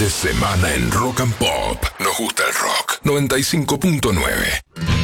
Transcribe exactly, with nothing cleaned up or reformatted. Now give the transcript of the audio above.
de semana en Rock and Pop. Nos gusta el rock. noventa y cinco punto nueve.